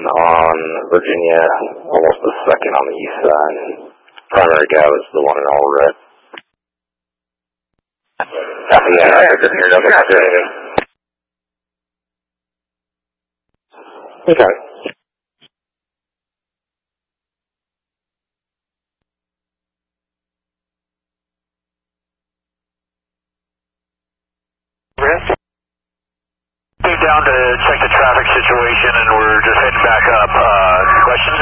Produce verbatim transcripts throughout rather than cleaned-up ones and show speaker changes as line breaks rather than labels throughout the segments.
on Virginia, almost the second on the east side. Primary guy was the one in all red. Yeah, I didn't hear nothing. Okay.
Down to check the traffic situation, and we're just heading back up. Uh, questions?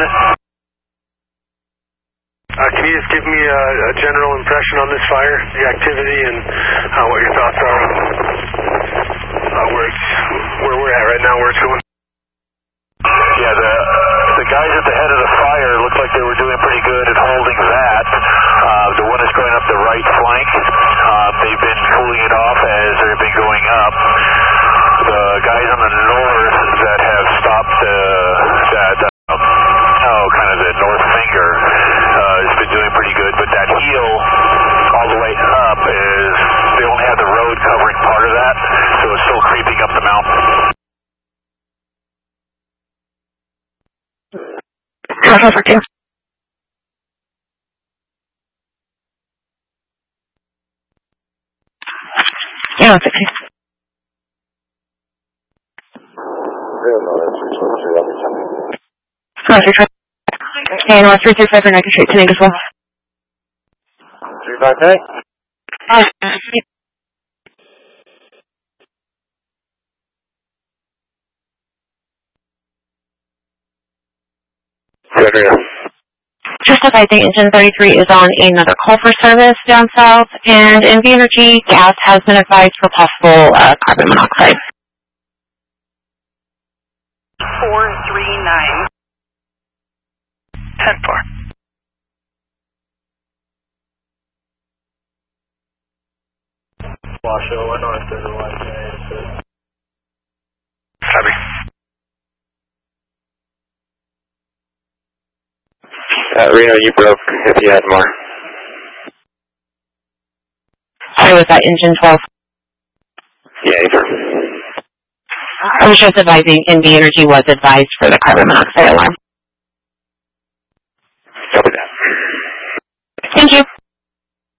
Uh, can you just give me a, a general impression on this fire, the activity, and uh, what your thoughts are on uh, where it's where we're at right now, where it's going?
Yeah, the the guys at the head of the fire looked like they were doing pretty good at holding that. Uh, the one that's going up the right flank, uh, they've been cooling it off as they've been going up. The guys on the north that have stopped uh, that, um, oh, kind of the north finger, uh, has been doing pretty good, but that heel all the way up is, they only have the road covering part of that, so it's still creeping up the mountain.
Yeah, it's okay. And uh, three three five for Nike Street tonight as well.
three five eight?
Uh,
yeah.
Just as I think engine thirty-three is on another call for service down south, and N V Energy gas has been advised for possible uh, carbon monoxide.
four three nine. ten four.
Washoe, I know if there's a light there.
Copy.
Uh, Reno, you broke if you had more.
I was at engine twelve.
Yeah, you broke.
I was just advising N V Energy was advised for the carbon monoxide alarm.
Copy that.
Thank you.